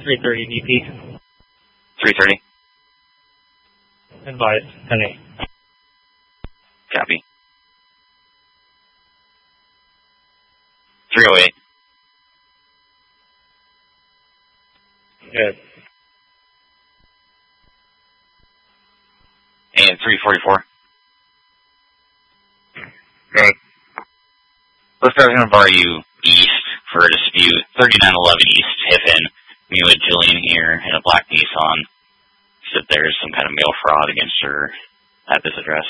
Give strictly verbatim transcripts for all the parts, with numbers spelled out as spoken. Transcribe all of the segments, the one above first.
three thirty D P. three thirty. Advise, ten eight. Copy. three oh eight. Good. And three forty-four. Good. Let's start going to bar you east for a dispute. thirty-nine eleven East Tiffin. Me with Jillian here in a black Nissan. Said there's some kind of mail fraud against her at this address.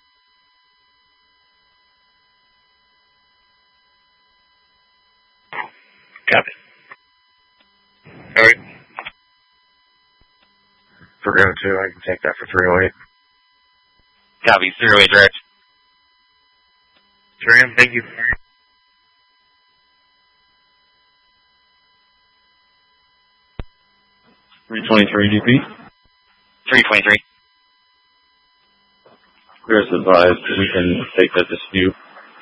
Copy. Alright. For go to, I can take that for three oh eight. Copy, three oh eight direct. Graham, thank you. three twenty-three D P. three twenty-three. Clear as advised, we can take that dispute.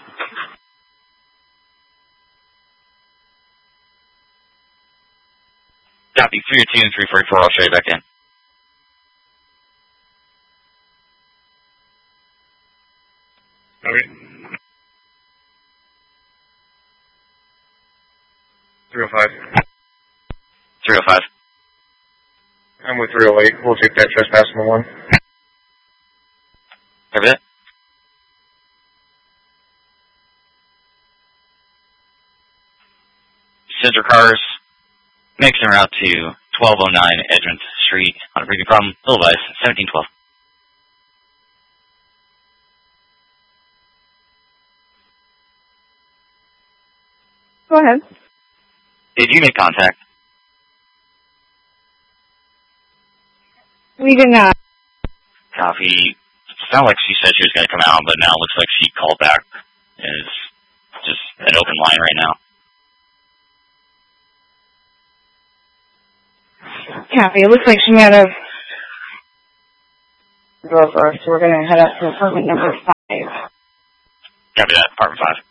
Copy, three oh two and three forty-four, I'll show you back in. Okay. three oh five. three oh five. I'm with three oh eight. We'll take that trespass number one. Copy that. Center cars, making a route to twelve oh nine Edmund Street on a freaking problem. Illinois, seventeen twelve. Go ahead. Did you make contact? We did not. Copy. Sounded like she said she was going to come out, but now it looks like she called back. And it's just an open line right now. Copy. It looks like she might have drove her, so we're going to head up to apartment number five. Copy that, apartment five.